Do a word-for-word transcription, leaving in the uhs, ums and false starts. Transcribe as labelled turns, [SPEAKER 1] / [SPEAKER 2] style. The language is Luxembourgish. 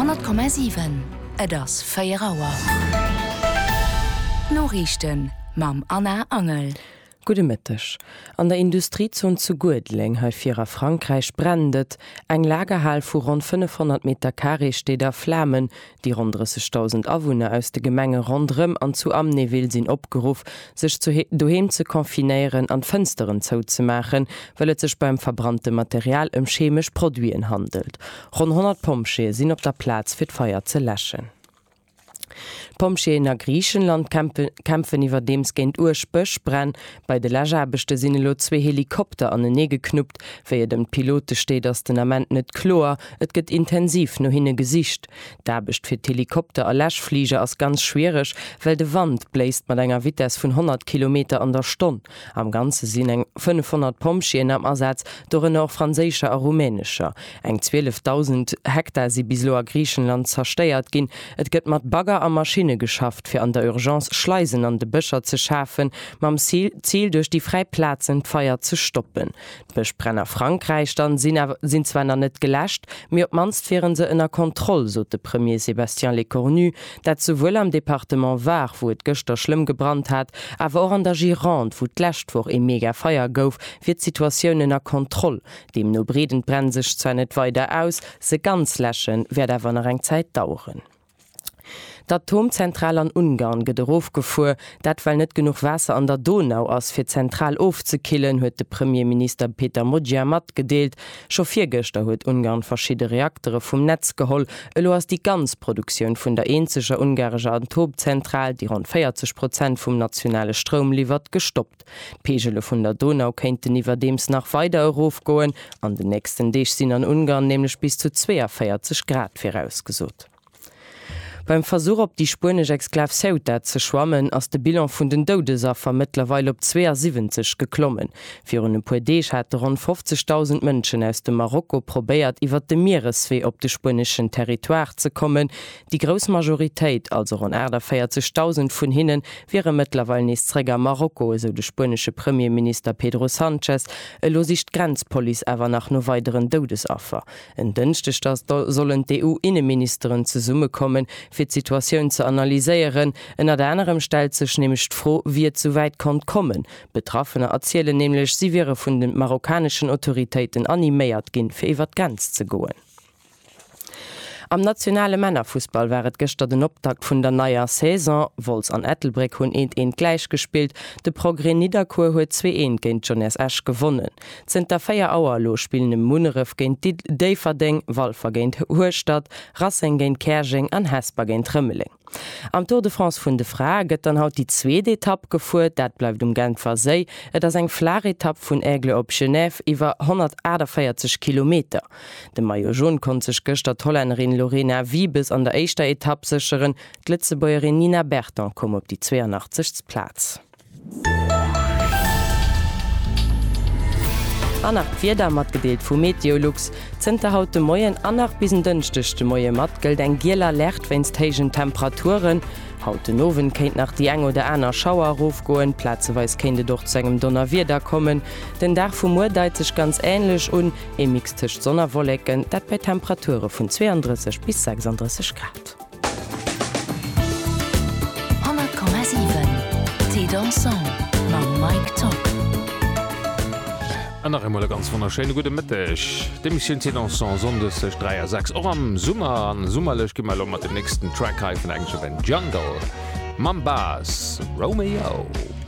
[SPEAKER 1] hundert Komma sieben Et ass Féierauer. Norrichten mam Anna Angel.
[SPEAKER 2] Gute Mittag. An der Industriezone zu Gudling hat vierer Frankreich brandet. Ein Lagerhall vu rund fünfhundert Meter Carré steht da Flammen, die rund dreißigtausend Anwohner aus der Gemenge rundrum an zu Amneville sind abgerufen, sich zu daheim zu konfinieren an Fensteren zuzumachen, weil es sich beim verbrannten Material um chemische Produkte handelt. Rund hundert Pompiers sind auf der Platz für die Feuer zu löschen. Pompiers in Griechenland kämpfen, kämpfen iwwer dems géint Urspëch brenn. Bei de Lagerbechte sinne lo zwei Helikopter an den Nee geknuppt, wéi dem Pilote steet ass den Amment net klor, et gëtt intensiv no hinne Gesicht. Dabecht fir d'Helikopter a Lächfliege ass ganz schwierigch, well de Wand bläist mat enger Wittes vun hundert Kilometer an der Stonn. Am ganze sinn eng fünfhundert Pompiers am Ersatz, doren auch franzéscher a rumänescher. Eng zwölftausend Hektar si bislo a Griechenland zersteiert ginn, et gëtt mat Bagger a Maschine geschafft, fir an der Urgenz Schleisen an de Bëcher ze schafen, mam Ziel, Ziel durch die Freiplatzen d'Feier zu stoppen. D'Bëchbrenner Frankreich dann sind, sind zwar noch net gelächt, mir op manst wären se ënner Kontrolle, so de Premier Sébastien Lecornu, dat sowohl am Departement war, wo et gëchter schlimm gebrannt hat, awer auch an der Gironde, wo d'lächt woch e mega Feier gouf, fir d'Situatioun ënner Kontrolle. Dem no Breden brenn sech zwar net weiter aus, se ganz lächen, werd awer nach eng Zeit dauern. D'Atomzentral an Ungarn gët aufgefuhr, dat weil net genug Wasser an der Donau ass fir zentral aufzukillen, huet de Premierminister Peter Modiamat gedeelt. Scho viergëster huet Ungarn verschiedene Reaktore vum Netz geholl, elo ass die Ganzproduktion vun der eenzeger ungarischer Atomzentral, die rund vierzig Prozent vum nationale Strom liefert, gestoppt. Pegelle vun der Donau kennten iwwer dems nach weiter Europa goen, an den nächsten Deeg sinn an Ungarn nämlich bis zu vierzig Grad vorausgesot. Beim Versuch op die spanische Exklav Ceuta ze schwammen ass de Bilan vun den Doudesaffer mittlerweile op zweiundsiebzig geklommen. Für une Poedech hat rund fünfzigtausend Menschen aus dem Marokko probéiert, iwwer de Meereswee op de spanischen Territoire zu kommen. Die grosse Majorität, also rund vierzigtausend vun hinnen, wäre mittlerweile nächstträger Marokko, so de spanische Premierminister Pedro Sánchez, lo sich Grenzpolice aber nach no weiteren Doudesaffer. En dünchte das sollen die E U-Innenministerin zu Summe kommen, fir d'Situatioun ze analyseieren, ënner der anderem stel sech nämlich froh, wie et zu weit kann kommen. Betroffene erzielen nämlich, sie wäre vun den marokkanischen Autoritäten animéiert ginn, fir iwwer ganz ze goen. Am nationale Männerfußball wäret gestern den Optakt vun der neuer Saison, Wolz an Ettelbreck hunn eent eent gleich gespielt, de Progrès Niederkur huet zwei eent géint Jonas Ash gewonnen. Zter Féier Auerlo spielen im Munneref géint Déiferdeng, Walfer géint Urstadt, Rasseng géint Kerging an Hesper géint Rëmmeling. Am Tour de France vun de Fra gëtt dann haut die zweede Etappe gefuert, dat bleibt um Genfer See, et ass eng Flaretapp vun Aigle op Genève iwwer hundertvierzig Kilometer. De Maillot jaune kon sech gëster Holländerin Lorena Wiebes an der éischter Etappe sicheren, d'Litzebäuerin Nina Berton kom op die zweiundachtzigsten Platz. Annach Vierder mat gedeelt vu Meteolux, zenter haut de Moien annach bisen dënchtechte Moie mat gëlt eng gieler Lächt wennsthégen Temperaturen. Haut den Nowen kéint nach die eng oder aner Schauerruf goen, Platzeweis kennte doch zu engem Donnerwierder kommen. Den Dach vum Moor deit sech ganz ähnlich un, e mixtecht Sonnerwollecken, dat bei Temperature vun zweiunddreißig bis sechsunddreißig Grad.
[SPEAKER 1] hundert Komma sieben T dansant ma Mike Top.
[SPEAKER 3] Annach immer ganz wunderschöne gute Mittag. Die Mission T dansant Sonde sech drei sechs auch am Summer an Summerlech gi mal um mat dem nächsten Track von eigentlich Jungle. Mambas Romeo.